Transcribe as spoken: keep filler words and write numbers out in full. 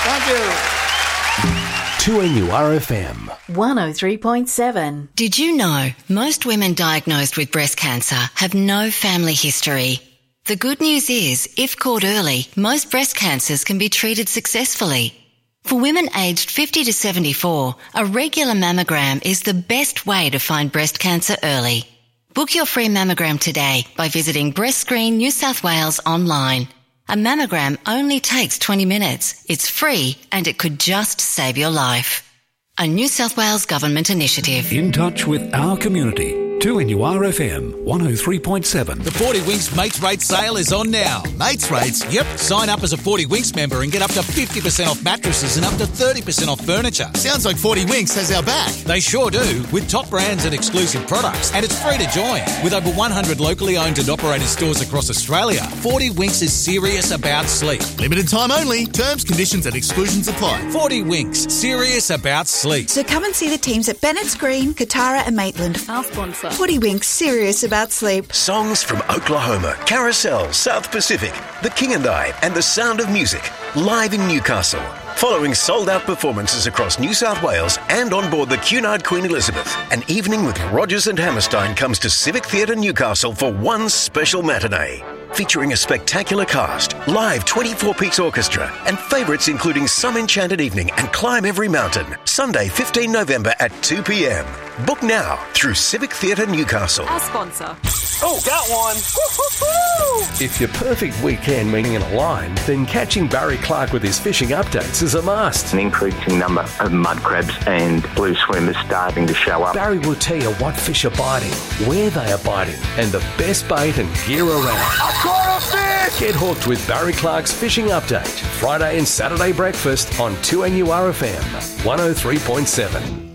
Thank you. two N U R F M one oh three point seven. Did you know most women diagnosed with breast cancer have no family history? The good news is, if caught early, most breast cancers can be treated successfully. For women aged fifty to seventy-four, a regular mammogram is the best way to find breast cancer early. Book your free mammogram today by visiting Breast Screen New South Wales online. A mammogram only takes twenty minutes. It's free and it could just save your life. A New South Wales Government initiative. In touch with our community. two N U R F M one oh three point seven. The forty Winks Mates Rates sale is on now. Mates Rates? Yep. Sign up as a forty Winks member and get up to fifty percent off mattresses and up to thirty percent off furniture. Sounds like forty Winks has our back. They sure do, with top brands and exclusive products. And it's free to join. With over one hundred locally owned and operated stores across Australia, forty Winks is serious about sleep. Limited time only. Terms, conditions and exclusions apply. forty Winks, serious about sleep. So come and see the teams at Bennett's Green, Katara and Maitland. Our sponsor. forty Winks, serious about sleep. Songs from Oklahoma, Carousel, South Pacific, The King and I, and The Sound of Music, live in Newcastle. Following sold-out performances across New South Wales and on board the Cunard Queen Elizabeth, an evening with Rogers and Hammerstein comes to Civic Theatre Newcastle for one special matinee. Featuring a spectacular cast, live twenty-four piece orchestra, and favourites including Some Enchanted Evening and Climb Every Mountain. Sunday, fifteenth of November at two p.m. Book now through Civic Theatre Newcastle. Our sponsor. Oh, got one! Woo-hoo-hoo! If your perfect weekend meaning in a line, then catching Barry Clark with his fishing updates is a must. An increasing number of mud crabs and blue swimmers starting to show up. Barry will tell you what fish are biting, where they are biting, and the best bait and gear around. I caught a fish! Get hooked with Barry Clark's fishing update. Friday and Saturday breakfast on two N U R F M one oh three point seven.